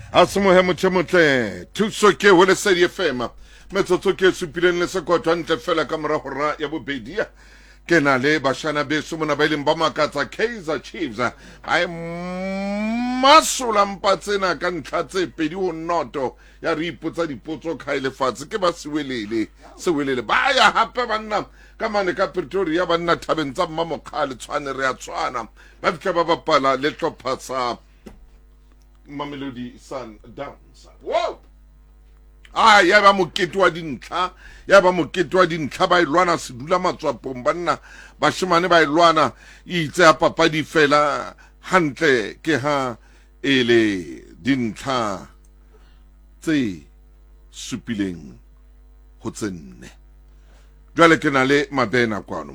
Asemohe motle thuso ke ho le Sedi FM metsotso ke supileng le sekotwa ntle fela ka mora hora ya bobedi ke na le bashana beso mona ba ileng ba makatsa Kaizer Chiefs ba masola mpatsena ka ntlha tse pedi ho noto ya re ipotsa dipotso kha ile fatse ke ba sewelele ba ya hape banna ka mane ka Pretoria ba nna thabeng tsa mmamokgale tshwane re a tshwana ba fitla ba bapala le tlhopha tsa Mamelodi Sundowns. Wow! Ya ba mokete wa dintlha, ba ilwana sedula matswapong banna bashimane ba ilwana itse ya papadi fela hantle ke ha ele dintlha tse supileng ho tsenne. Jwale ke na le Mabena kwano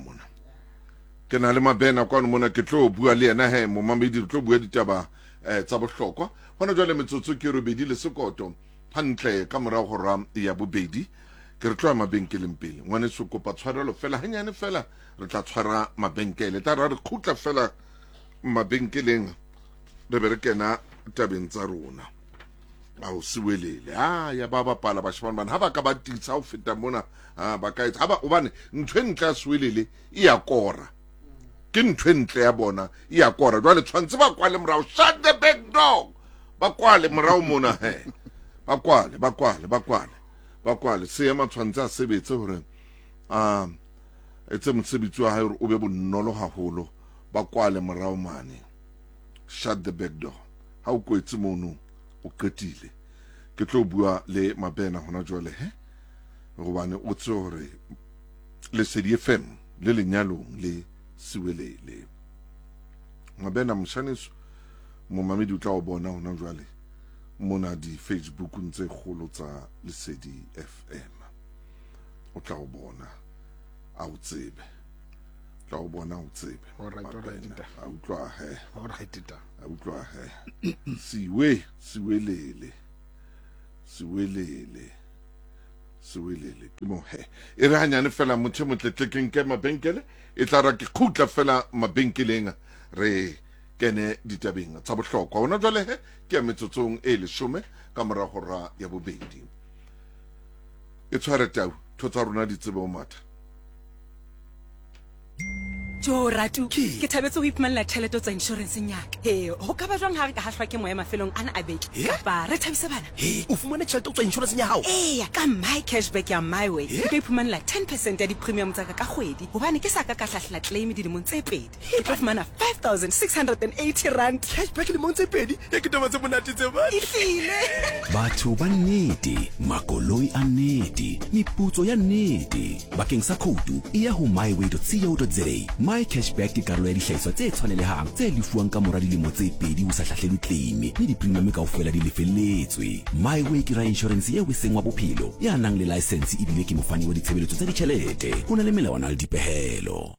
mona ke tlo bua le yena he mo mamedi tlo bua ditaba tsa bohlokwa hona jwale metsotso ke robedi le sekoto hantle ka mora hora ya bobedi ke re tloa mabenkeleng pele ngwane se kopa tshwarelo fela hanyane fela re tla tshwara mabenkele tla re khutla fela mabenkeleng re berekena tabeng tsa rona a o siwelele ya baba pala ba shebana bana ha ba ka ba titsa ho feta mona ba ka etsa ha ba obane ntwentle siwelele ia kora ke ntwentle ya bona ia kora jwale tshwantse ba kwale morao shut the back door ba kwale morao mona he ba kwale se ema tshwantse a sebetse hore etse mosebetsi wa hae o be bonolo haholo ba kwale morao mane shut the back door ha o kwetse mono o qetile ke tlo bua le Mabena hona jwale he gobane o tse hore le Sedi FM le lenyalong le siwelele Mabena mshaneso mo mamedi utla o bona hona jwale mona di Facebook ntse kholo tsa Lesedi FM o tla o bona a o tsebe tla o bona o tsebe alright a utlwa he alright a utlwa he siwelele ke mo he e re hanyane fela motho motletlekeng ke mabenkele e tla ra ke khutla fela mabenkeleng re kene ditabeng tsa bohlokwa hona jwale he ke metsotsong e 10 ka mora hora ya bobedi e tshware tau thotsa rona di tsebe o matha Jo Ratu ke thabetse ho ipmanela tšhelete tsa insurance nyaka ho ka ba jwang ha re ka hahlwa ke moya mafelong ana a beke kapa re thabise bana o fumane tšhelete tsa insurance ya hao ka my cashback ya my way ke iphumanela 10% ya di premium tsa ka kgwedi hobane ke sa ka hlahla claim dilemong tse pedi ke tlo fumana 5680 rand cashback dilemong tse pedi ke taba tse monate tse ba ifile batho ba nnete makoloi a nnete meputso ya nnete bakeng sa khoutu e ya ho myway.co.za My cashback ke karolo ya dihlahiswa tse tshwanelehang tse lefuwang ka mora dilemo tse pedi ho sa hlahlelwe claim le di-premium kaofela di lefelletswe My Way ke ra insurance eo eseng wa bophelo ya nang le license ebile ke mofani wa ditshebeletso tsa ditjhelete ho na le melawana le dipehelo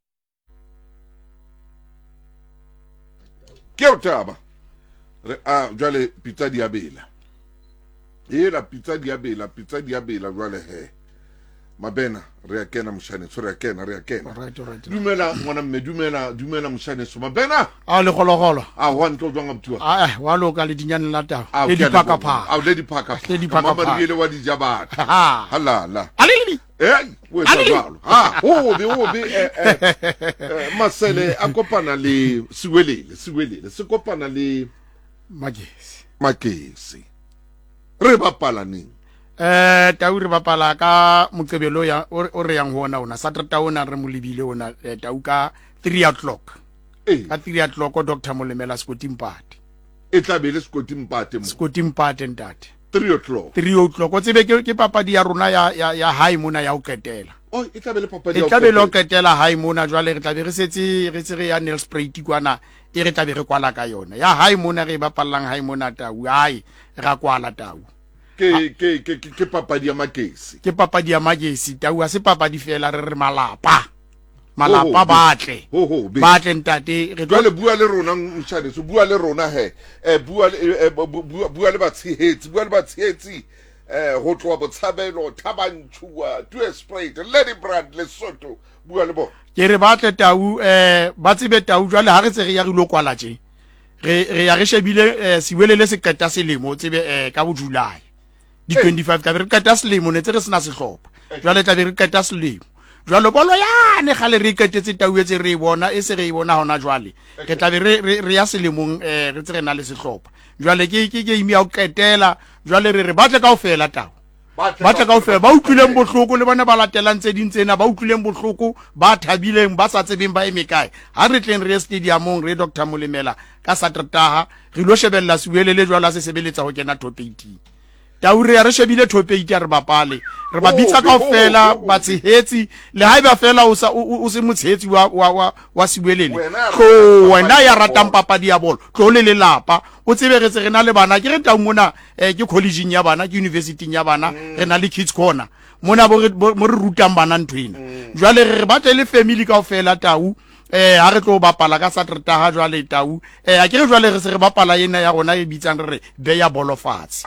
ke o taba re jwale pizza di abela la pizza di abela jwale he Mabena re a kena mshane so re a kena alright dumela ngwana mme dumela mshane so Mabena a le gologolo wa ntlo jwanga btua wa loka le dinyane la tao le dipakapha le dipakapha mama re ile wa dijabata halala alili we jwalo ho be masele a kopana le siwelele se kopana le magesi re bapala neng tau re bapala ka moqebelo ya o re yang hona ona Saturday ona re molibile ona tau ka 3 o'clock ka 3 o'clock Dr Molemela Skotimpati e tla be le Skotimpati ntate 3 o'clock o tsebe ke papadi ya rona ya high mona ya o ketela e tla be le papadi ya o ketela high mona jwale re tla be re setse re ya Nelspruit kwana e re tla be re kwala ka yona ya high mona re bapallang high mona tau ra kwala tau ke papadi ya magesi tau a se papadi fela re re malapa batle ntate re tlo bua le rona mshane so bua le rona he bua le batshehetsi go tloa botshabelo thabantshua Tuesprate Lady Brand le Soto bua le bona ke re batle tau ba tsebe tau jwale ha re tse re ya re lo kwala tje re ya re shebile Siwelele se qeta selemo tsebe ka bo July di 25 ka re qeta selemo ne re sena sehlopha jwale tla be re qeta selemo jwalo bolo yane gale re qetetse tauetse re bona e se re bona hona jwale ke tla be re ya selemong re tsere na le sehlopha jwale ke game ya o qetela jwale re batla kaofela tao batla kaofela ba utlwileng bohloko le bana ba latelang tse ding tsena ba utlwileng bohloko ba thabileng ba sa tsebeng ba emekae ha re tleng re stadiumong re Dr Molemela ka Satertaha re lo shebella Siwelele jwala se sebeletsa ho kena top 18 taure ya re shebile top 8 re bapale re ba bitsa kaofela ba tshehetsi le haeba fela o se motshehetsi wa Siwelele tlo wena ya ratang papadi ya bolo tlo le lelapa o tsebe re tsena le bana ke re tau mona ke collegeing ya bana ke university ya bana re na le kids corner mona mo re rutang bana ntwena jwale re batle le family kaofela tau ha re tlo bapala ka Satertaha jwale tau a ke re jwale re se re bapala yena ya rona e bitsang re beya bolofatsi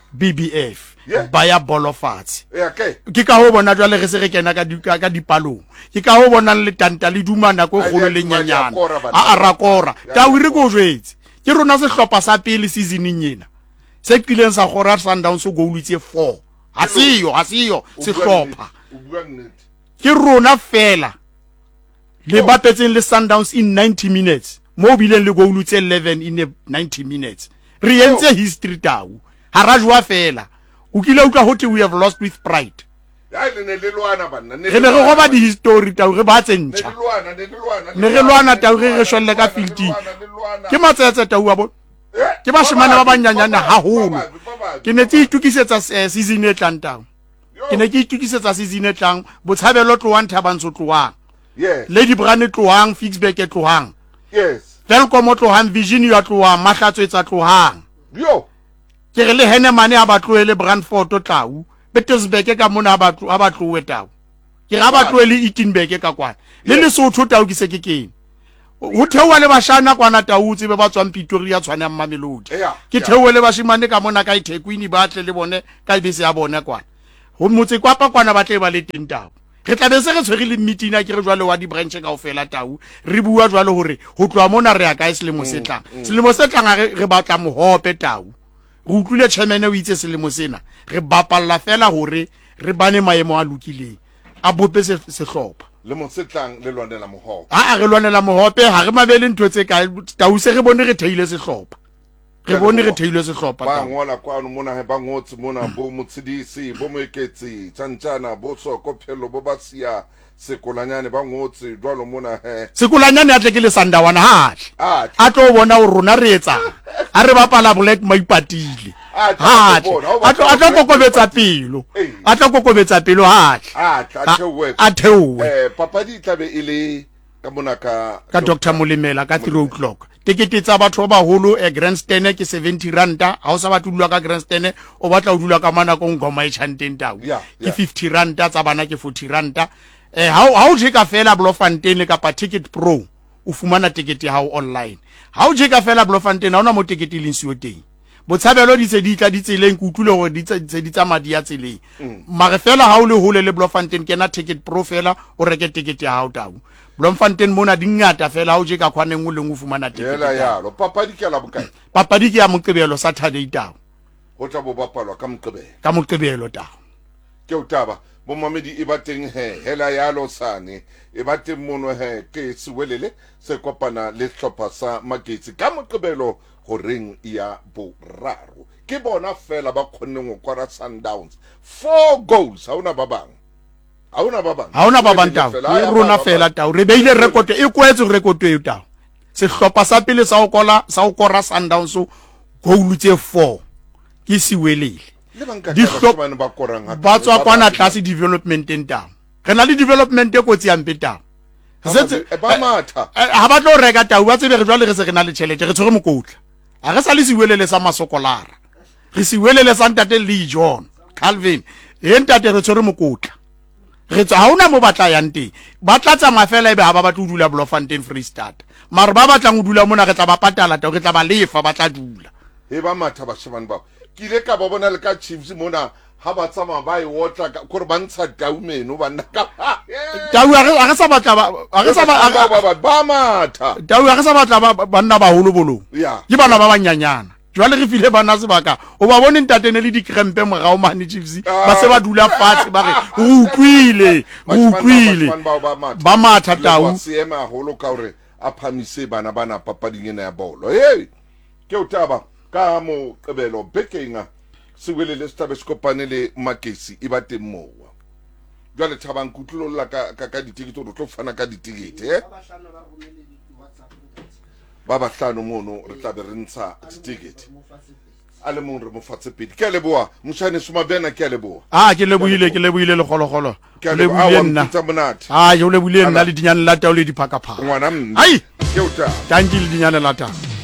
BBF baya bolofatsi ke ka ho bona jwale re se re kena ka dipalong ke ka ho bona le tanta le dumana go golo le nyanyana a rakora tau re go jwetse ke rona se hlopa sa pele seasoning yena se kileng sa gora Sundowns go goulitse 4 ha siyo se hlopa ke rona fela le bapetseng le Sundowns in 90 minutes mo bileng le goulutse 11 in 90 minutes re entse history tau ha ra jwa fela o kile utlwa hote we have lost with pride re ne re goba di history tau re ba tsentša ne re lwana tau re shwelle ka 50 ke matsetse tau wa bo ke ba shimane ba banyanyana haholo ke ne tse itukisetsa season e tlang tau ke ne ke itukisetsa season e tlang botshabelo tloang Thabantsho tloang Lady Brand tloang Fixback tloang Telkom tloang Vision ya tloang Mahlatswetsa tloang ke re le Henemane a batloele Brandford tlau Petersburg ka mona a batlowe tau ke ga batloele Eatonburg ka kwana le Lesotho tau ke se ke keng ho thewa le bashana kwana tau tsebe ba tswang Pretoria tshwana Mamelodi ke thewe le bashimane ka mona ka iThekwini ba tle le bone ka ibese ya bona kwana ho motse kwapa kwana ba tle ba le teng tau re tla be se re tshwere le meeting a ke re jwale wa di branch kaofela tau re bua jwale hore ho tloa mona re ya ka selemo se tlang re batla mohope tau re utlwile chairman o itse selemo sena re bapalla fela hore re bane maemo a lokileng a bope sehlopha le mo setlang le lwanela mohope re lwanela mohope ha re mabele ntho tse ka tau se re bone re theile sehlopha re bone re theile sehlopha ba ngola kwano mona he ba ngotse mona bo motsidisi bo moeketsi tsantsana bo soko phelo bo basia sekolanyane ba ngotse jwalo mona he sekolanyane a tle ke le Sandawana ha a tlo bona o rona re etsa a re bapala Black maipatile ha a tlo kokobetsa pelo ha a theowe papadi tlabe ile ka mona ka Dr Molemela ka 3 o'clock tikete tsa batho ba baholo grandstand ke 70 ranta ha o sa batla dula ka grandstand o batla o dula ka mana ko ngoma e chanteng tau ke 50 ranta tsa bana ke 40 ranta ha o je ka fela Bloemfontein ka pa Ticket Pro o fumana tikete ha o online ha o je ka fela Bloemfontein ha ona mo tikete le nsiyo teng botshabelo di tse di tla di tseleng ke utlwile gore di tsa madi ya tseleng mare fela ha o le hole le Bloemfontein ke na Ticket Pro fela o reke tikete ha o tau Bloemfontein mona di ngata fela ha o je ka khwaneng o leng o fumana tikete yalo papadi ke la bokae papadi ke ya Moqebelo Saturday tau ho tla bo bapalwa ka Moqebelo tau ke o taba bo mamedi e bateng hela yalo sane e bateng mono ke Siwelele se kopana le hlopha sa Magetse ka Moqebelo go reng ya boraro ke bona fela ba khonneng go kwara Sundowns 4 goals ha ona ba bang tau e rona fela tau re beile record e kwetse record e tau se hlopha sa pele sa o kora Sundowns goal tse 4 ke Siwelele ba tswa kwana tlase development tau re na le development e kotsi ya mpetang ha ba tlo reka tau ba tsebe re jwale re se re na le tšhelete re tshwere mokotla a re sa le Siwelele sa masokolara re Siwelele sa ntate Lee John Calvin ntate re tshwere mokotla re tswa ha ona mo batla yang teng ba tla tsamaya fela ebe ha ba batla o dula Bloemfontein Free State mare ba batlang o dula mona re tla ba patala tau re tla ba lefa ba tla dula ba matha ba shebane ba ke ile ka ba bona le ka Chiefs mona ha ba tsama ba e wotla ka gore ba ntsha tau meno ba nna ka Tau a re sa batla ba matha Tau a re sa batla banna ba holo bolong ya ke bana ba banyanyana jwale re file bana sebaka o ba bone ntatene le dikrempe morao mane Chiefs ba se ba dula fatshe ba re o utlwile ba matha Tau seema holo ka hore a phamise bana bana papading ena ya bolo ke o taba ka mo qebelo bekenga se wele le stabe skopane le Makesi e ba teng mowa jwale thabang kutlolo la ka ditikete o tlo fana ka ditikete ba hlano mono re tla be re ntsha ditikete a le mong re mo fatse pedi ke leboa moshane Sumabena ke leboa ke leboile le gologolo ke leboa nna je le buile nna le dinyane la Tau le diphakaphaka ngwana ai ke o ta tanki le dinyane la Tau